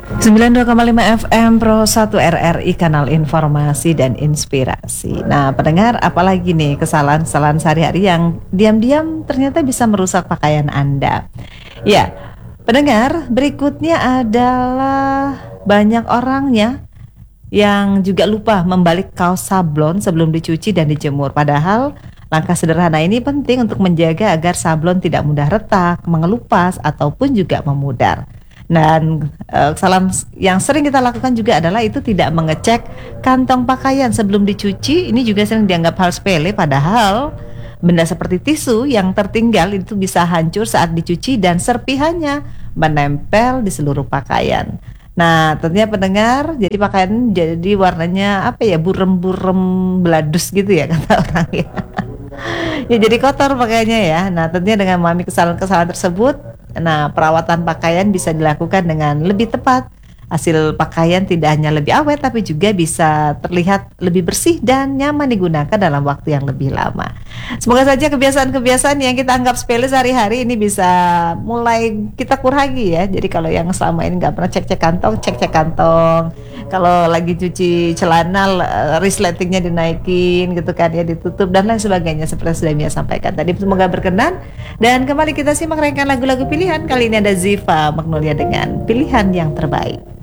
92,5 FM Pro 1 RRI, kanal informasi dan inspirasi. Nah, pendengar, apalagi nih kesalahan-kesalahan sehari-hari yang diam-diam ternyata bisa merusak pakaian Anda. Ya, pendengar, berikutnya adalah banyak orangnya yang juga lupa membalik kaos sablon sebelum dicuci dan dijemur. Padahal langkah sederhana ini penting untuk menjaga agar sablon tidak mudah retak, mengelupas, ataupun juga memudar. Dan kesalahan yang sering kita lakukan juga adalah itu tidak mengecek kantong pakaian sebelum dicuci. Ini juga sering dianggap hal sepele, padahal benda seperti tisu yang tertinggal itu bisa hancur saat dicuci dan serpihannya menempel di seluruh pakaian. Nah, tentunya pendengar, jadi pakaian jadi warnanya apa ya, burem-burem beladus gitu ya kata orang ya. Ya jadi kotor pakaiannya ya. Nah, tentunya dengan memahami kesalahan-kesalahan tersebut, nah perawatan pakaian bisa dilakukan dengan lebih tepat. Hasil pakaian tidak hanya lebih awet, tapi juga bisa terlihat lebih bersih dan nyaman digunakan dalam waktu yang lebih lama. Semoga saja kebiasaan-kebiasaan yang kita anggap sepele sehari-hari ini bisa mulai kita kurangi ya. Jadi kalau yang selama ini nggak pernah cek-cek kantong, cek-cek kantong. Kalau lagi cuci celana, resletingnya dinaikin gitu kan ya, ditutup dan lain sebagainya seperti sudah Mia sampaikan tadi. Semoga berkenan. Dan kembali kita simak rangkaian lagu-lagu pilihan. Kali ini ada Ziva Magnolia dengan Pilihan Yang Terbaik.